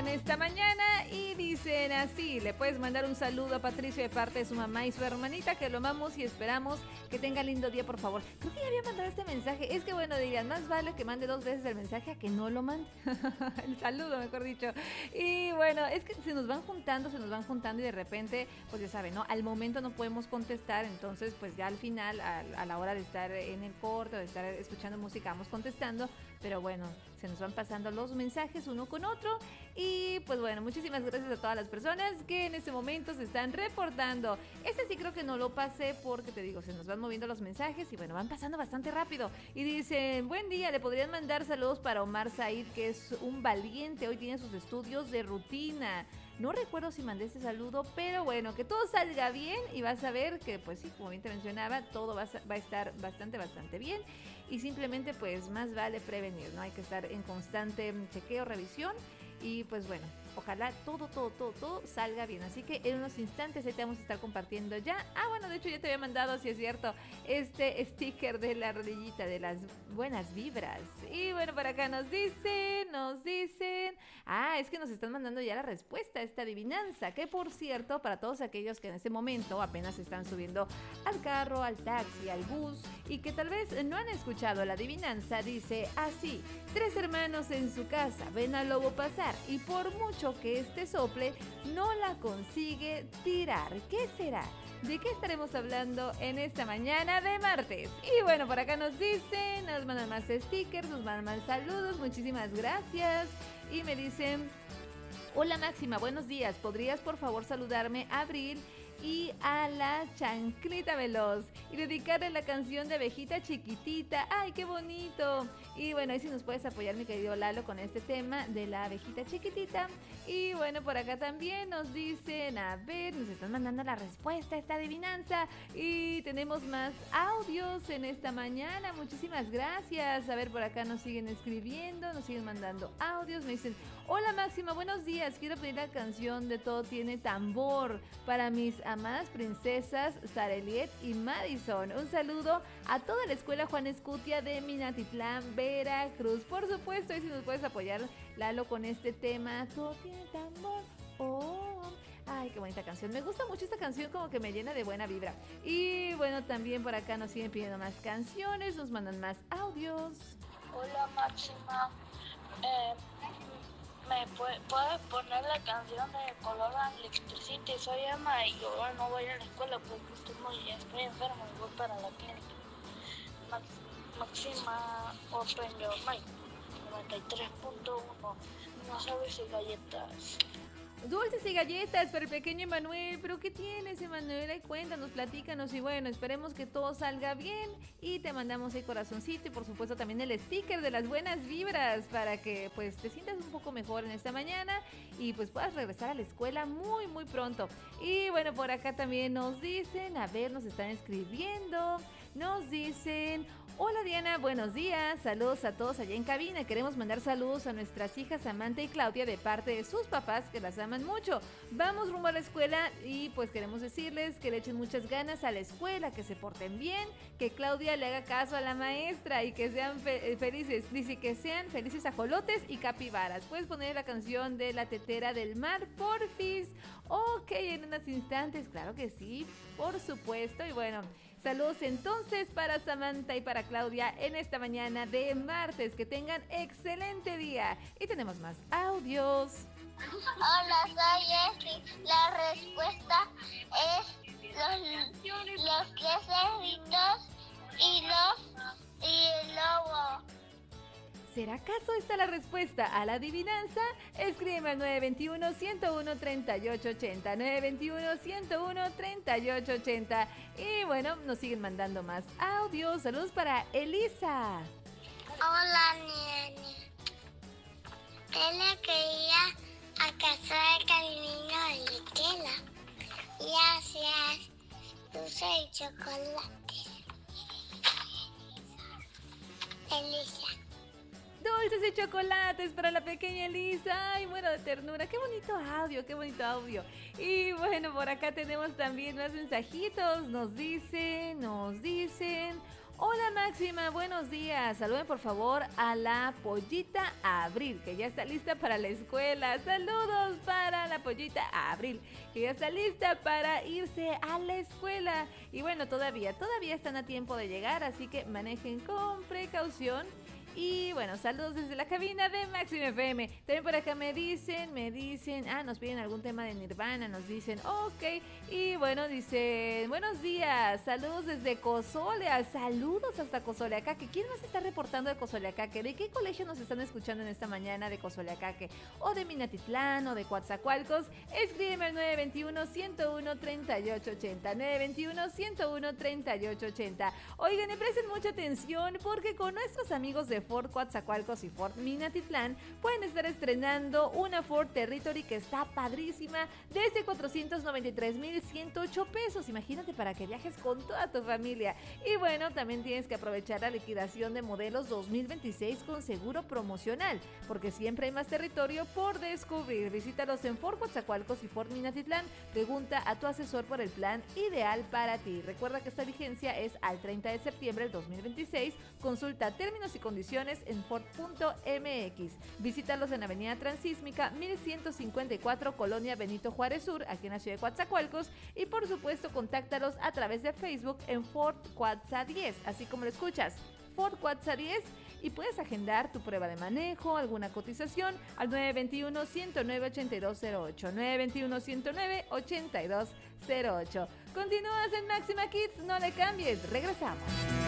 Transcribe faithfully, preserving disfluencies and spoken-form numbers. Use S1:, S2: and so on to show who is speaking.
S1: en esta mañana y dicen así: le puedes mandar un saludo a Patricio de parte de su mamá y su hermanita, que lo amamos y esperamos que tenga lindo día, por favor. Creo que ya había mandado este mensaje. Es que bueno, dirían, más vale que mande dos veces el mensaje a que no lo mande. El saludo, mejor dicho. Y bueno, es que se nos van juntando, se nos van juntando y de repente, pues ya saben, ¿no? Al momento no podemos contestar, entonces pues ya al final, a, a la hora de estar en el corte o de estar escuchando música, vamos contestando, pero bueno, se nos van pasando los mensajes uno con otro y pues bueno, muchísimas gracias a todas las personas que en este momento se están reportando. Este sí creo que no lo pasé porque te digo, se nos van moviendo los mensajes y bueno, van pasando bastante rápido y dicen: buen día, le podrían mandar saludos para Omar Said, que es un valiente, hoy tiene sus estudios de rutina. No recuerdo si mandé ese saludo, pero bueno, que todo salga bien y vas a ver que, pues sí, como bien te mencionaba, todo va a, va a estar bastante, bastante bien y simplemente pues más vale prevenir, ¿no? Hay que estar en constante chequeo, revisión y pues bueno, ojalá todo, todo, todo, todo salga bien. Así que en unos instantes ahí te vamos a estar compartiendo ya. Ah, bueno, de hecho ya te había mandado, si es cierto, este sticker de la rodillita de las buenas vibras. Y bueno, por acá nos dicen, nos dicen... Ah, es que nos están mandando ya la respuesta a esta adivinanza, que por cierto, para todos aquellos que en este momento apenas están subiendo al carro, al taxi, al bus y que tal vez no han escuchado la adivinanza, dice así: tres hermanos en su casa ven al lobo pasar y por mucho que este sople, no la consigue tirar. ¿Qué será? ¿De qué estaremos hablando en esta mañana de martes? Y bueno, por acá nos dicen, nos mandan más stickers, nos mandan más saludos, muchísimas gracias. Y me dicen: hola Máxima, buenos días, ¿podrías por favor saludarme a Abril y a la chanclita veloz y dedicarle la canción de Abejita Chiquitita? ¡Ay, qué bonito! Y bueno, ahí sí nos puedes apoyar, mi querido Lalo, con este tema de la abejita chiquitita. Y bueno, por acá también nos dicen, a ver, nos están mandando la respuesta a esta adivinanza y tenemos más audios en esta mañana. Muchísimas gracias. A ver, por acá nos siguen escribiendo, nos siguen mandando audios. Me dicen: hola Máxima, buenos días, quiero pedir la canción de Todo Tiene Tambor para mis amadas princesas Sareliet y Madison. Un saludo a toda la escuela Juan Escutia de Minatitlán, Veracruz. Por supuesto, y si nos puedes apoyar, Lalo, con este tema, Todo Tiene Tambor. Oh, ay, qué bonita canción. Me gusta mucho esta canción, como que me llena de buena vibra. Y bueno, también por acá nos siguen pidiendo más canciones, nos mandan más audios.
S2: Hola Máxima, eh, ¿me puede, puedes poner la canción de Color Electricity? Soy Emma y yo no voy a la escuela porque estoy, muy, estoy enfermo y voy para la clínica. Max, Máxima, open your mic, noventa y tres punto uno, no sabes si galletas.
S1: Dulces y galletas para el pequeño Emanuel. ¿Pero qué tienes, Emanuel? Ay, cuéntanos, platícanos y bueno, esperemos que todo salga bien y te mandamos el corazoncito y por supuesto también el sticker de las buenas vibras para que pues te sientas un poco mejor en esta mañana y pues puedas regresar a la escuela muy muy pronto. Y bueno, por acá también nos dicen, a ver, nos están escribiendo, nos dicen: hola Diana, buenos días, saludos a todos allá en cabina. Queremos mandar saludos a nuestras hijas Samantha y Claudia de parte de sus papás que las aman mucho. Vamos rumbo a la escuela y pues queremos decirles que le echen muchas ganas a la escuela, que se porten bien, que Claudia le haga caso a la maestra y que sean fe felices, dice que sean felices ajolotes y capibaras. Puedes poner la canción de La Tetera del Mar, porfis. Ok, en unos instantes, claro que sí, por supuesto. Y bueno, saludos entonces para Samantha y para Claudia en esta mañana de martes. Que tengan excelente día. Y tenemos más audios.
S3: Hola, soy Jessie. La respuesta es los, los queseritos y los y el lobo.
S1: ¿Será acaso esta la respuesta a la adivinanza? Escribe al nueve dos uno, uno uno, tres ocho ocho cero, nueve dos uno, uno uno, tres ocho ocho cero. Y bueno, nos siguen mandando más audios. Saludos para Elisa.
S3: Hola, Nene. Él quería acaso el camino de tela. Gracias. Dulce y chocolate. Elisa.
S1: Dulces y chocolates para la pequeña Elisa. Ay, bueno, de ternura. Qué bonito audio, qué bonito audio. Y bueno, por acá tenemos también más mensajitos. Nos dicen, nos dicen: Hola Máxima, buenos días. Saluden por favor a la pollita Abril, que ya está lista para la escuela. Saludos para la pollita Abril, que ya está lista para irse a la escuela. Y bueno, todavía, todavía están a tiempo de llegar, así que manejen con precaución. Y bueno, saludos desde la cabina de Máxima F M. También por acá me dicen, me dicen, ah, nos piden algún tema de Nirvana, nos dicen, ok. Y bueno, dicen, buenos días, saludos desde Cozoleacaque, saludos hasta Cozoleacaque. ¿Quién más está reportando de Cozoleacaque? ¿De qué colegio nos están escuchando en esta mañana de Cozoleacaque? O de Minatitlán, o de Coatzacoalcos. Escríbeme al nueve dos uno, uno uno, tres ocho ocho cero, nueve dos uno, uno uno, tres ocho ocho cero. Oigan, y presten mucha atención porque con nuestros amigos de Ford Coatzacoalcos y Ford Minatitlán pueden estar estrenando una Ford Territory que está padrísima desde cuatrocientos noventa y tres mil ciento ocho pesos. Imagínate para que viajes con toda tu familia. Y bueno, también tienes que aprovechar la liquidación de modelos dos mil veintiséis con seguro promocional, porque siempre hay más territorio por descubrir. Visítalos en Ford Coatzacoalcos y Ford Minatitlán. Pregunta a tu asesor por el plan ideal para ti. Recuerda que esta vigencia es al treinta de septiembre del dos mil veintiséis. Consulta términos y condiciones en Ford punto M X. Visítalos en Avenida Transísmica mil ciento cincuenta y cuatro, Colonia Benito Juárez Sur, aquí en la ciudad de Coatzacoalcos. Y por supuesto, contáctalos a través de Facebook en Ford Coatza diez, así como lo escuchas, Ford Coatza diez. Y puedes agendar tu prueba de manejo, alguna cotización al nueve dos uno, uno cero nueve, ocho dos cero ocho, nueve dos uno, uno cero nueve, ocho dos cero ocho. Continúas en Máxima Kids, no le cambies, regresamos.